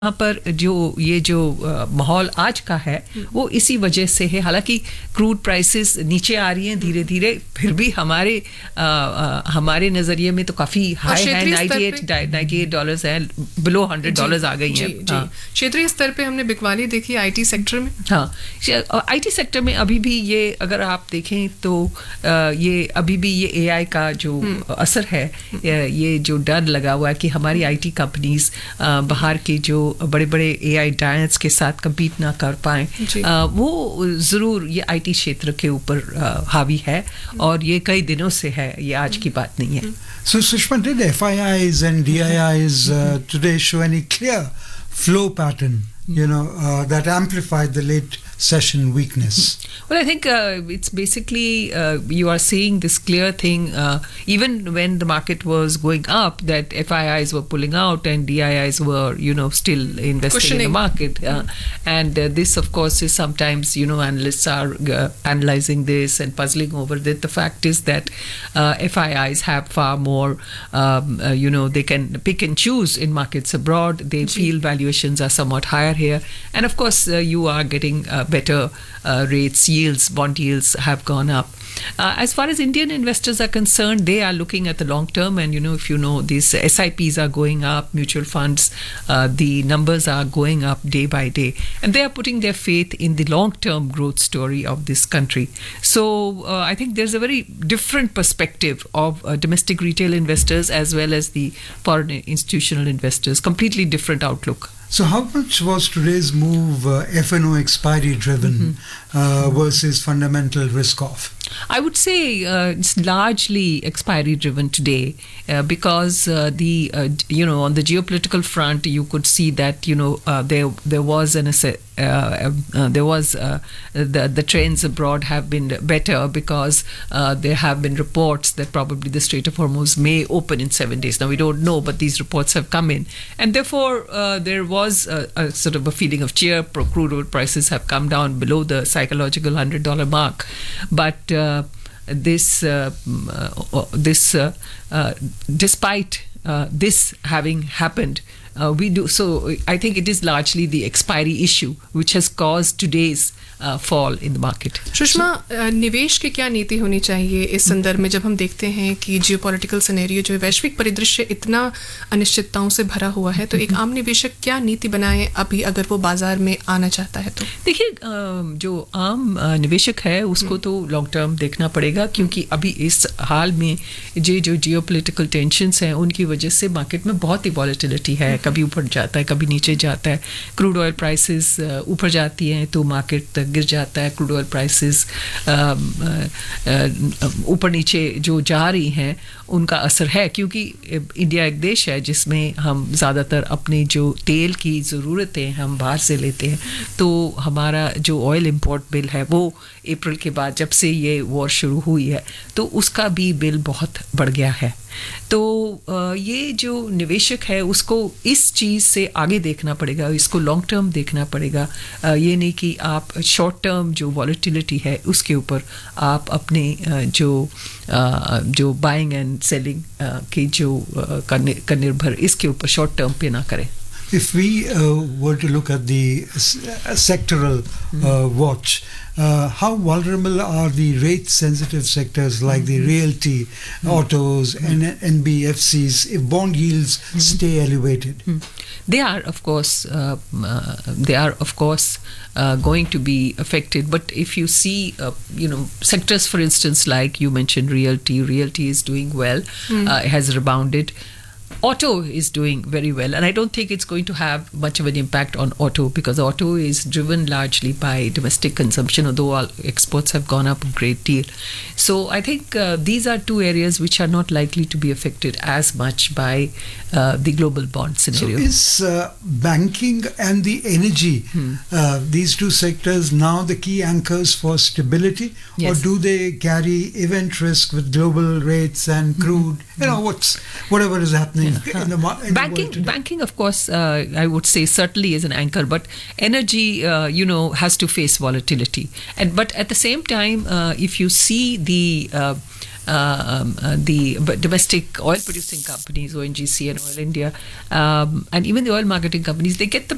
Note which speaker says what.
Speaker 1: यहाँ पर जो माहौल आज का है वो इसी वजह से है। हालांकि क्रूड प्राइसेस नीचे आ रही हैं धीरे धीरे, फिर भी हमारे नज़रिए में तो काफ़ी हाई है। $98 है, बिलो $100 आ गई हैं।
Speaker 2: क्षेत्रीय स्तर पे हमने बिकवाली देखी आईटी सेक्टर में।
Speaker 1: हाँ, आईटी सेक्टर में अभी भी ये अगर आप देखें तो ये अभी भी ये एआई का जो असर है, ये जो डर लगा हुआ है कि हमारी आईटी कंपनीज बाहर के जो बड़े बड़े एआई जायंट्स के साथ कम्पीट ना कर पाएं, वो ज़रूर ये आईटी क्षेत्र के ऊपर हावी है और ये कई दिनों से है, ये आज की बात नहीं है।
Speaker 3: So Sushma, did FIIs and DIIs today show any clear flow pattern, that amplified the late session weakness?
Speaker 1: Well, I think it's basically you are seeing this clear thing even when the market was going up, that FIIs were pulling out and DIIs were still investing in the market, and this of course is sometimes analysts are analyzing this and puzzling over it. The fact is that FIIs have far more they can pick and choose in markets abroad. They feel valuations are somewhat higher here, and of course you are getting better rates, yields, bond yields have gone up. As far as Indian investors are concerned, they are looking at the long term, and if these SIPs are going up, mutual funds, the numbers are going up day by day, and they are putting their faith in the long term growth story of this country. So I think there's a very different perspective of domestic retail investors as well as the foreign institutional investors, completely different outlook.
Speaker 3: So how much was today's move F&O expiry driven versus fundamental risk off?
Speaker 1: I would say it's largely expiry driven today because on the geopolitical front you could see that there was the trends abroad have been better because there have been reports that probably the Strait of Hormuz may open in 7 days. Now we don't know, but these reports have come in, and therefore there was a sort of a feeling of cheer. Crude oil prices have come down below the psychological $100 mark, but despite this having happened, we do so. I think it is largely the expiry issue which has caused today's fall in the market.
Speaker 2: Sushma, निवेश की क्या नीति होनी चाहिए इस संदर्भ में, जब हम देखते हैं कि जियोपॉलिटिकल सिनेरियो जो वैश्विक परिदृश्य इतना अनिश्चितताओं से भरा हुआ है, तो एक आम निवेशक क्या नीति बनाए अभी अगर वो बाजार में आना चाहता है? तो
Speaker 1: देखिए, जो आम निवेशक है उसको तो लॉन्ग टर्म देखना पड़ेगा, क्योंकि अभी इस हाल में जो जियोपॉलिटिकल टेंशन्स हैं उनकी वजह से मार्केट में बहुत ही वॉलेटिलिटी है, कभी ऊपर जाता है कभी नीचे जाता है। क्रूड ऑयल प्राइसेस ऊपर जाती हैं तो मार्केट गिर जाता है, क्रूड ऑयल प्राइसेस ऊपर नीचे जो जा रही हैं उनका असर है, क्योंकि इंडिया एक देश है जिसमें हम ज़्यादातर अपनी जो तेल की ज़रूरतें हम बाहर से लेते हैं, तो हमारा जो ऑयल इंपोर्ट बिल है वो अप्रैल के बाद जब से ये वॉर शुरू हुई है तो उसका भी बिल बहुत बढ़ गया है। तो ये जो निवेशक है उसको इस चीज़ से आगे देखना पड़ेगा, इसको लॉन्ग टर्म देखना पड़ेगा। ये नहीं कि आप शॉर्ट टर्म जो वॉलेटिलिटी है उसके ऊपर आप अपने जो बाइंग एंड सेलिंग की जो का निर्भर इसके ऊपर शॉर्ट टर्म पे ना करें।
Speaker 3: If we were to look at the sectoral watch, how vulnerable are the rate-sensitive sectors like the realty, autos, and NBFCs if bond yields stay elevated?
Speaker 1: They are, of course, going to be affected. But if you see, sectors, for instance, like you mentioned, realty is doing well, has rebounded. Auto is doing very well, and I don't think it's going to have much of an impact on auto because auto is driven largely by domestic consumption, although all exports have gone up a great deal. So I think these are two areas which are not likely to be affected as much by the global bond scenario.
Speaker 3: So is banking and the energy, these two sectors, now the key anchors for stability? Yes. Or do they carry event risk with global rates and crude, whatever is happening? In the
Speaker 1: banking, of course, I would say certainly is an anchor, but energy, has to face volatility. But at the same time, if you see the domestic oil producing companies, ONGC and Oil India, and even the oil marketing companies, they get the